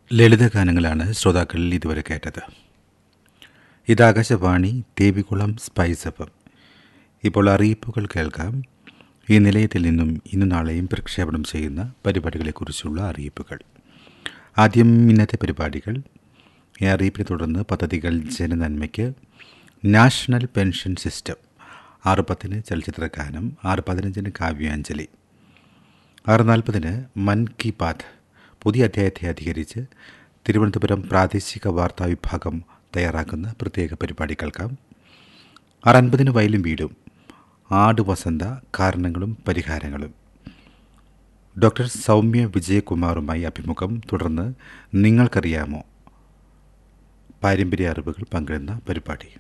ലളിതഗാനങ്ങളാണ് ശ്രോതാക്കൾ ഇതുവരെ കേട്ടത്. ഇത് ആകാശവാണി ദേവികുളം സ്പൈസ് എഫ്എം. ഇപ്പോൾ അറിയിപ്പുകൾ കേൾക്കാം. ഈ നിലയത്തിൽ നിന്നും ഇന്നും നാളെയും പ്രക്ഷേപണം ചെയ്യുന്ന പരിപാടികളെക്കുറിച്ചുള്ള അറിയിപ്പുകൾ. ആദ്യം ഇന്നത്തെ പരിപാടികൾ. ഈ അറിയിപ്പിനെ തുടർന്ന് പദ്ധതികൾ ജനനന്മയ്ക്ക്, നാഷണൽ പെൻഷൻ സിസ്റ്റം, 6:10 ചലച്ചിത്രഗാനം, 6:15 കാവ്യാഞ്ജലി, 6:40 മൻ കി ബാത്ത് പുതിയ അധ്യായത്തെ അധികരിച്ച് തിരുവനന്തപുരം പ്രാദേശിക വാർത്താ വിഭാഗം തയ്യാറാക്കുന്ന പ്രത്യേക പരിപാടി കേൾക്കാം. 6:50 വയലും വീടും, ആട് വസന്ത, കാരണങ്ങളും പരിഹാരങ്ങളും, ഡോക്ടർ സൗമ്യ വിജയകുമാറുമായി അഭിമുഖം. തുടർന്ന് നിങ്ങൾക്കറിയാമോ, പാരമ്പര്യ അറിവുകൾ പങ്കിടുന്ന പരിപാടി.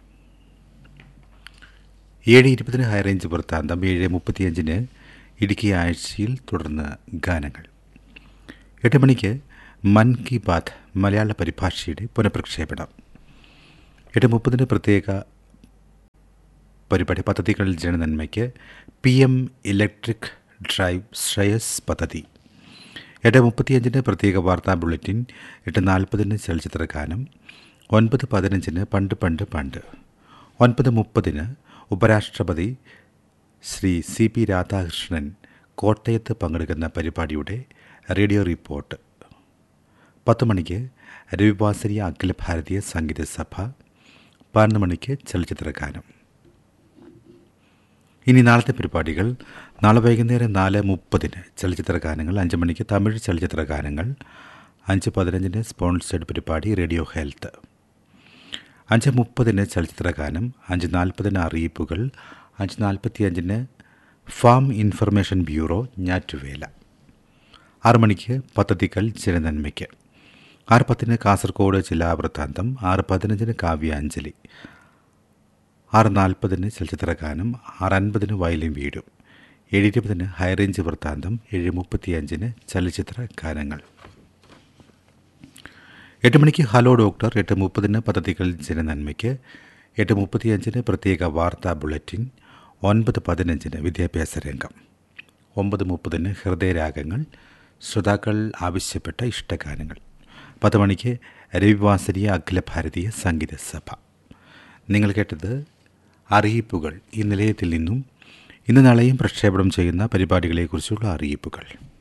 7:20 ഹൈറേഞ്ച് വൃത്താന്തം, 7:35 ഇടുക്കി ആഴ്ചയിൽ, തുടർന്ന് ഗാനങ്ങൾ. 8 മണിക്ക് മൻ കി ബാത്ത് മലയാള പരിഭാഷയുടെ പുനഃപ്രക്ഷേപണം. 8:30 പ്രത്യേക പരിപാടി പദ്ധതികൾ ജനനന്മയ്ക്ക്, PM ഇലക്ട്രിക് ഡ്രൈവ് ശ്രേയസ് പദ്ധതി. 8:35 പ്രത്യേക വാർത്താ ബുള്ളറ്റിൻ. 8:40 ചലച്ചിത്രഗാനം. 9:15 പണ്ട് പണ്ട് പണ്ട്. 9:30 ഉപരാഷ്ട്രപതി ശ്രീ CP രാധാകൃഷ്ണൻ കോട്ടയത്ത് പങ്കെടുക്കുന്ന പരിപാടിയുടെ റേഡിയോ റിപ്പോർട്ട്. 10 മണിക്ക് രവിവാസരി അഖില ഭാരതീയ സംഗീത സഭ. 11 മണിക്ക് ചലച്ചിത്രഗാനം. ഇനി നാളത്തെ പരിപാടികൾ. നാളെ വൈകുന്നേരം 4:30 ചലച്ചിത്രഗാനങ്ങൾ. 5 മണിക്ക് തമിഴ് ചലച്ചിത്രഗാനങ്ങൾ. 5:15 സ്പോൺസേഡ് പരിപാടി റേഡിയോ ഹെൽത്ത്. 5:30 ചലച്ചിത്രഗാനം. 5:40 അറിയിപ്പുകൾ. 5:45 ഫാം ഇൻഫർമേഷൻ ബ്യൂറോ ഞാറ്റുവേല. 6 മണിക്ക് പദ്ധതികൾ ജനനന്മയ്ക്ക്. 6:10 കാസർഗോഡ് ജില്ലാ വൃത്താന്തം. 6:15 കാവ്യാഞ്ജലി. 6:40 ചലച്ചിത്രഗാനം. 6:50 വയലും വീടും. 7:20 ഹൈറേഞ്ച് വൃത്താന്തം. 7:35 ചലച്ചിത്ര ഗാനങ്ങൾ. 8 മണിക്ക് ഹലോ ഡോക്ടർ. 8:30 പദ്ധതികൾ ജനനന്മയ്ക്ക്. 8:35 പ്രത്യേക വാർത്താ ബുള്ളറ്റിൻ. 9:15 വിദ്യാഭ്യാസ രംഗം. 9:30 ഹൃദയരാഗങ്ങൾ, ശ്രോതാക്കൾ ആവശ്യപ്പെട്ട ഇഷ്ടഗാനങ്ങൾ. 10 മണിക്ക് രവിവാസരി അഖില ഭാരതീയ സംഗീത സഭ. നിങ്ങൾ കേട്ടത് അറിയിപ്പുകൾ. ഈ നിലയത്തിൽ നിന്നും ഇന്ന് നാളെയും പ്രക്ഷേപണം ചെയ്യുന്ന പരിപാടികളെക്കുറിച്ചുള്ള അറിയിപ്പുകൾ.